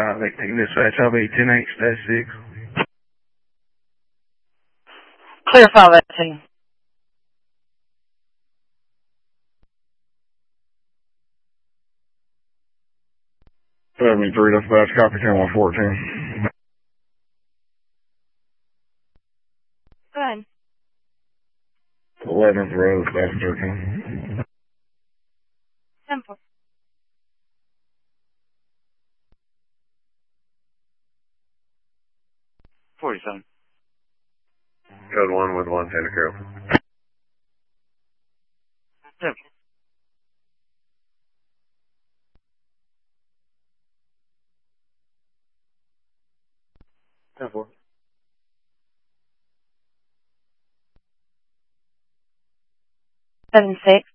518 dispatch, I'll be 10H-6. Clear 518. 73 dispatch, copy 10-114. Go ahead. 11th Road, passenger 10. 10-4. 47. Code 1 with 1, Santa Carol. 10. 10-4. 7-6.